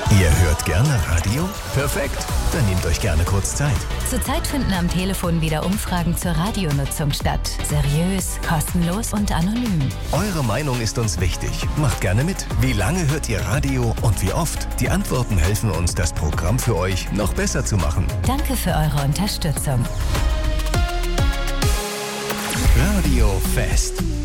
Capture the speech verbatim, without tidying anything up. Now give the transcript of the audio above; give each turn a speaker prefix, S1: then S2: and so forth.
S1: Ihr hört gerne Radio? Perfekt, dann nehmt euch gerne kurz Zeit.
S2: Zurzeit finden am Telefon wieder Umfragen zur Radionutzung statt. Seriös, kostenlos und anonym.
S1: Eure Meinung ist uns wichtig. Macht gerne mit. Wie lange hört ihr Radio und wie oft? Die Antworten helfen uns, das Programm für euch noch besser zu machen.
S2: Danke für eure Unterstützung.
S1: Radio Fest.